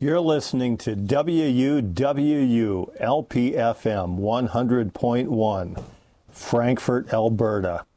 You're listening to WUWU LPFM 100.1, Frankfort, Alberta.